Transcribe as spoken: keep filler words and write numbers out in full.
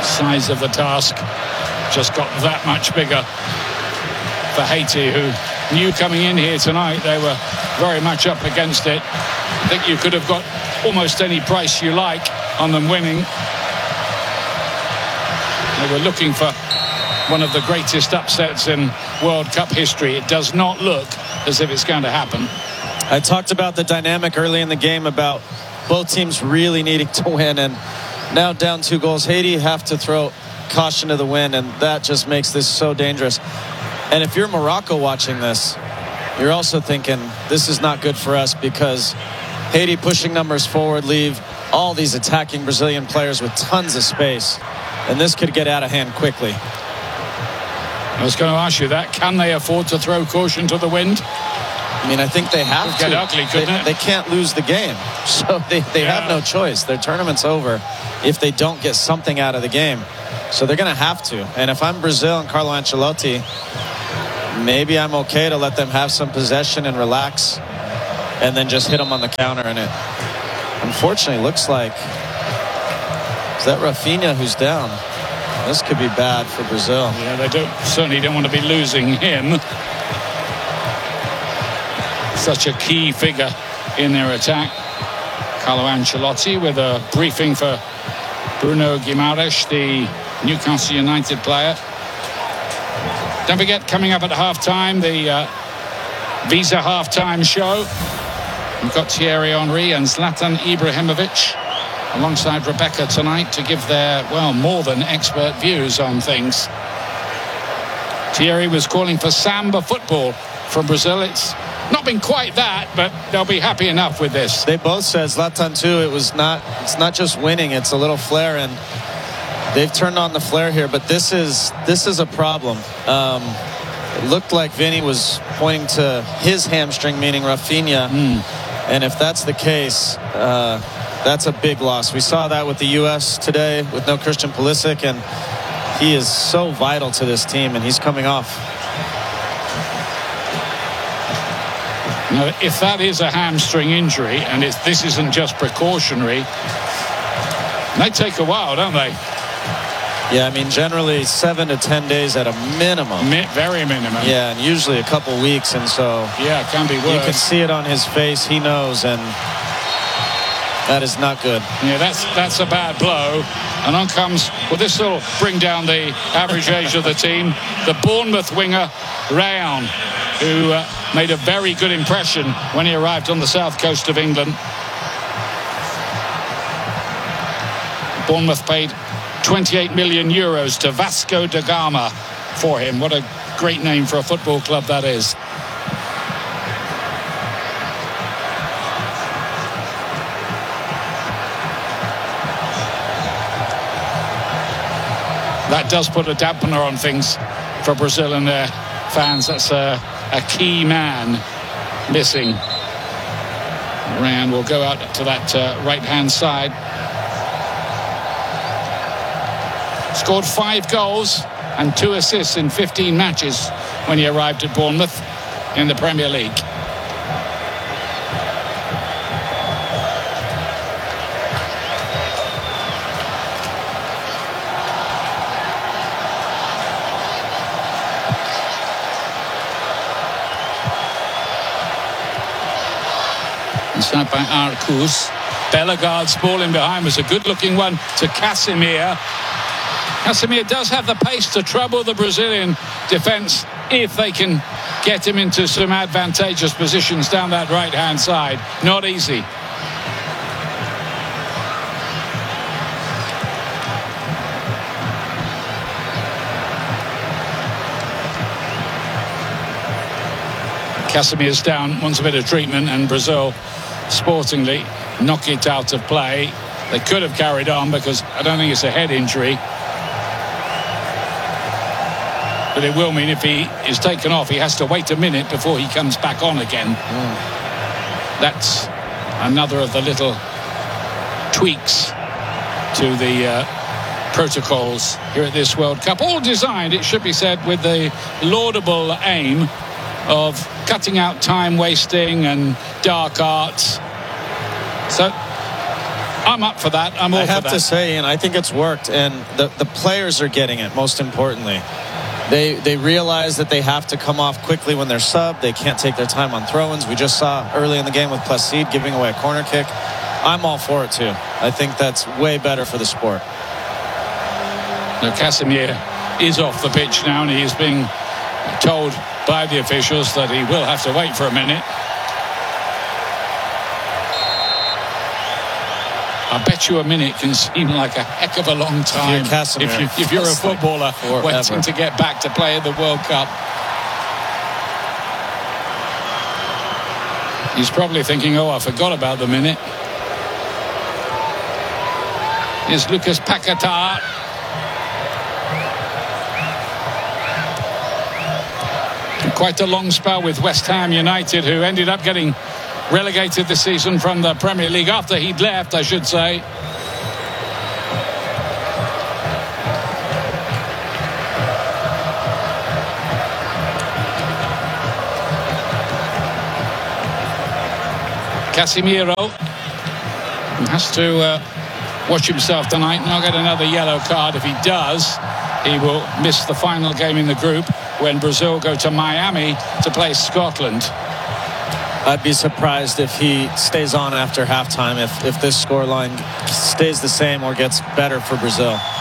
Size of the task just got that much bigger for Haiti, who knew coming in here tonight they were very much up against it. I think you could have got almost any price you like on them winning. They were looking for one of the greatest upsets in World Cup history. It does not look as if it's going to happen. I talked about the dynamic early in the game about both teams really needing to win, and now down two goals. Haiti have to throw caution to the wind, and that just makes this so dangerous. And if you're Morocco watching this, you're also thinking this is not good for us, because Haiti pushing numbers forward leave all these attacking Brazilian players with tons of space, and this could get out of hand quickly. I was going to ask you that. Can they afford to throw caution to the wind? I mean, I think they have It'd to. get ugly, couldn't they, it? they can't lose the game, so they, they Yeah. have no choice. Their tournament's over if they don't get something out of the game. So they're going to have to. And if I'm Brazil and Carlo Ancelotti, maybe I'm okay to let them have some possession and relax, and then just hit them on the counter. And it unfortunately looks like, is that Rafinha who's down? This could be bad for Brazil. Yeah, they don't certainly don't want to be losing him. Such a key figure in their attack. Carlo Ancelotti with a briefing for Bruno Guimaraes, the Newcastle United player. Don't forget, coming up at half-time, the uh, Visa half-time show. We've got Thierry Henry and Zlatan Ibrahimovic alongside Rebecca tonight to give their, well, more than expert views on things. Thierry was calling for samba football from Brazil. It's not been quite that, but they'll be happy enough with this. They both said, Zlatan too, it was not, it's not just winning, it's a little flair, and they've turned on the flair here, but this is this is a problem. Um, it looked like Vinny was pointing to his hamstring, meaning Rafinha, Mm. and if that's the case, uh, that's a big loss. We saw that with the U S today with no Christian Pulisic, and he is so vital to this team, and he's coming off. Now, if that is a hamstring injury, and it's, this isn't just precautionary, they take a while, don't they? Yeah, I mean, generally seven to ten days at a minimum. Mi- very minimum. Yeah, and usually a couple weeks, and so Yeah, it can be worse. you can see it on his face. He knows, and that is not good. Yeah, that's that's a bad blow. And on comes, well, this will bring down the average age of the team. The Bournemouth winger, Rayon, who uh, made a very good impression when he arrived on the south coast of England. Bournemouth paid twenty-eight million euros to Vasco da Gama for him. What a great name for a football club that is. That does put a dampener on things for Brazil and their fans. That's a, a key man missing. Ryan will go out to that uh, right-hand side. Scored five goals and two assists in fifteen matches when he arrived at Bournemouth in the Premier League. Inside by Arcus. Bellegarde's ball in behind was a good-looking one to Casemiro. Casemiro does have the pace to trouble the Brazilian defence if they can get him into some advantageous positions down that right-hand side. Not easy. Casemiro's down, wants a bit of treatment, and Brazil sportingly knock it out of play. They could have carried on because I don't think it's a head injury. But it will mean if he is taken off, he has to wait a minute before he comes back on again. Mm. That's another of the little tweaks to the uh, protocols here at this World Cup. All designed, it should be said, with the laudable aim of cutting out time wasting and dark arts. So I'm up for that. I'm all I for have that. to say, and I think it's worked, and the, the players are getting it, most importantly. They they realize that they have to come off quickly when they're subbed. They can't take their time on throw-ins. We just saw early in the game with Placide giving away a corner kick. I'm all for it, too. I think that's way better for the sport. Now, Casemiro is off the pitch now, and he is being told by the officials that he will have to wait for a minute. I bet you a minute can seem like a heck of a long time if you're, if, you, if you're a footballer like waiting to get back to play at the World Cup. He's probably thinking, oh, I forgot about the minute. Here's Lucas Paquetá. Quite a long spell with West Ham United, who ended up getting relegated this season from the Premier League after he'd left, I should say. Casemiro has to uh, watch himself tonight. Not get another yellow card. If he does, he will miss the final game in the group when Brazil go to Miami to play Scotland. I'd be surprised if he stays on after halftime, if, if this scoreline stays the same or gets better for Brazil.